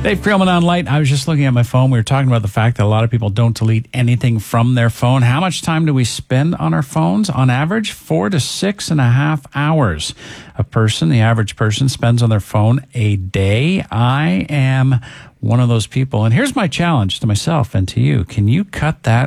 Dave Creelman on Light. I was just looking at my phone. We were talking about the fact that a lot of people don't delete anything from their phone. How much time do we spend on our phones? On average, 4 to 6.5 hours. The average person spends on their phone a day. I am one of those people. And here's my challenge to myself and to you. Can you cut that